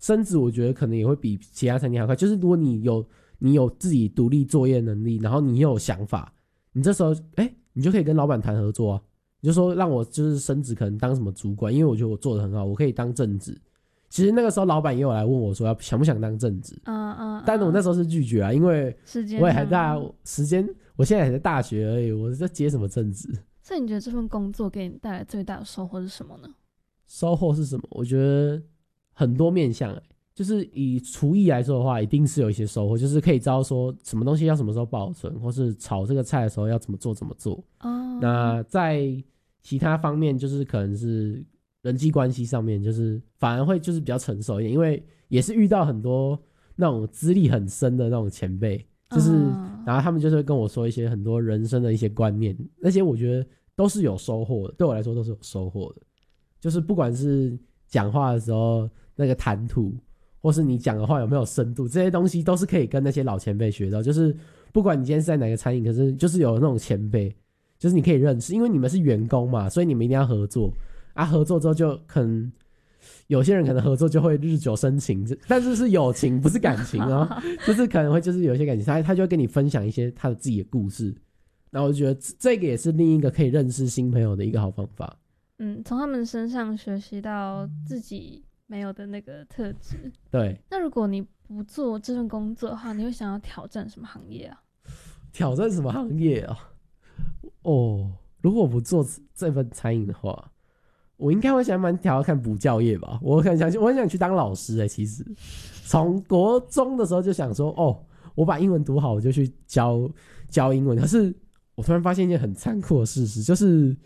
升职我觉得可能也会比其他餐厅还快，就是如果你有自己独立作业能力，然后你又有想法，你这时候你就可以跟老板谈合作啊，你就说让我就是升职可能当什么主管，因为我觉得我做得很好，我可以当正职。其实那个时候老板也有来问我说想不想当正职，但我那时候是拒绝啊，因为我也还在时间，我现在还在大学而已，我在接什么正职？ 所以你觉得这份工作给你带来最大的收获是什么呢？ 收获是什么？我觉得很多面向就是以厨艺来说的话，一定是有一些收获，就是可以知道说什么东西要什么时候保存，或是炒这个菜的时候要怎么做。那在其他方面，就是可能是人际关系上面，就是反而会就是比较成熟一点，因为也是遇到很多那种资历很深的那种前辈，就是然后他们就是会跟我说一些很多人生的一些观念，那些我觉得都是有收获的，对我来说都是有收获的。就是不管是讲话的时候那个谈吐，或是你讲的话有没有深度，这些东西都是可以跟那些老前辈学到。就是不管你今天是在哪个餐饮，可是就是有那种前辈，就是你可以认识，因为你们是员工嘛，所以你们一定要合作啊。合作之后就可能有些人可能合作就会日久生情，但是是友情不是感情哦，就是可能会就是有一些感情，他就会跟你分享一些他的自己的故事。然后我觉得这个也是另一个可以认识新朋友的一个好方法。 从他们身上学习到自己没有的那个特质。 对。 那如果你不做这份工作的话，你会想要挑战什么行业啊？ 挑战什么行业啊？如果我不做这份餐饮的话，我应该会想蛮挑看补教业吧。我很想去当老师其实从国中的时候就想说，我把英文读好，我就去教英文。可是我突然发现一件很残酷的事实，就是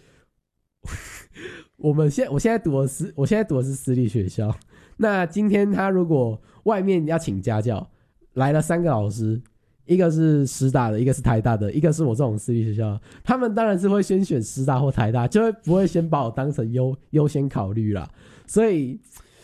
我现在读的是私立学校。那今天他如果外面要请家教，来了3个老师，一个是师大的，一个是台大的，一个是我这种私立学校，他们当然是会先选师大或台大，就会不会先把我当成优先考虑啦。所以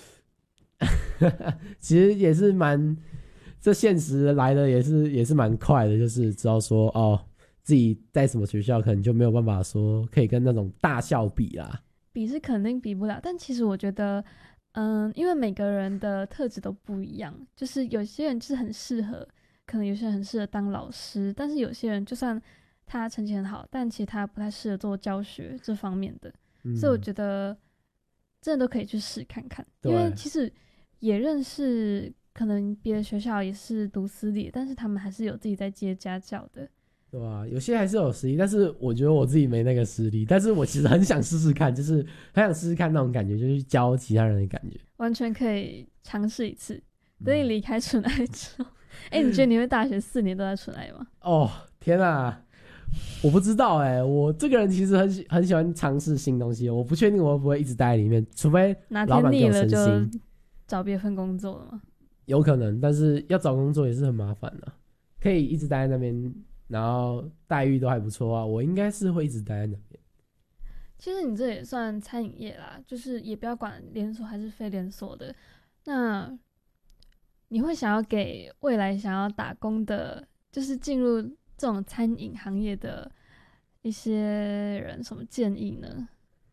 其实也是这现实来的也是蛮快的，就是知道说自己在什么学校可能就没有办法说可以跟那种大校比啦。 比是肯定比不了，但其实我觉得因为每个人的特质都不一样，就是有些人就是很适合，可能有些人很适合当老师，但是有些人就算他成绩很好，但其实他不太适合做教学这方面的。所以我觉得真的都可以去试看看。因为其实也认识可能别的学校也是读私立，但是他们还是有自己在接家教的。 对啊，有些还是有实力，但是我觉得我自己没那个实力，但是我其实很想试试看，就是很想试试看那种感觉，就是教其他人的感觉， 完全可以尝试一次。等你离开纯爱之后，你觉得你会大学4年都在纯爱吗？ 天啊，我不知道我这个人其实很喜欢尝试新东西，我不确定我会不会一直待在里面，除非老板给我升薪。哪天腻了就找别份工作了吗？ 有可能，但是要找工作也是很麻烦的，可以一直待在那边。然后待遇都还不错我应该是会一直待在那边。 其实你这也算餐饮业啦，就是也不要管连锁还是非连锁的。那你会想要给未来想要打工的，就是进入这种餐饮行业的一些人什么建议呢？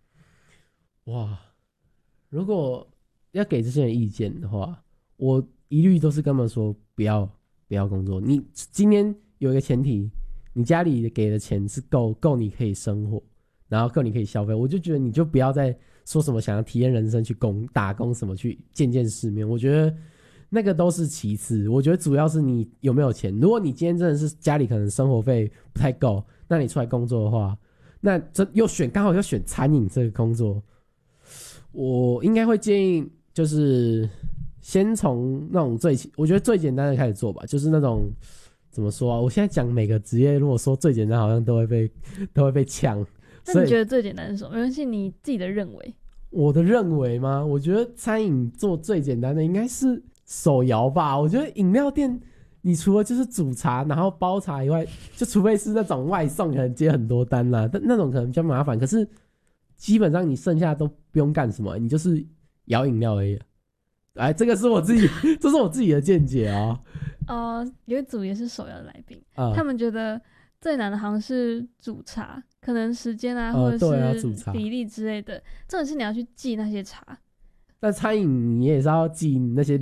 如果要给这些人意见的话，我一律都是跟他们说不要工作。你今天有一个前提，你家里给的钱是够你可以生活，然后够你可以消费，我就觉得你就不要再说什么想要体验人生去打工什么去见世面，我觉得那个都是其次。我觉得主要是你有没有钱。如果你今天真的是家里可能生活费不太够，那你出来工作的话，那刚好又选餐饮这个工作，我应该会建议就是先从那种我觉得最简单的开始做吧，就是那种怎么说我现在讲每个职业，如果说最简单，好像都会被呛。 那你觉得最简单是什么？没关系，你自己的认为。 我的认为吗？我觉得餐饮做最简单的应该是手摇吧。我觉得饮料店，你除了就是煮茶，然后包茶以外，就除非是那种外送，可能接很多单啦，但那种可能比较麻烦。可是基本上你剩下都不用干什么，你就是摇饮料而已。这个是我自己，这是我自己的见解有一组也是手摇的来宾，他们觉得最难的好像是煮茶，可能时间或者是比例之类的，重点是你要去记那些茶。 但餐饮你也是要记那些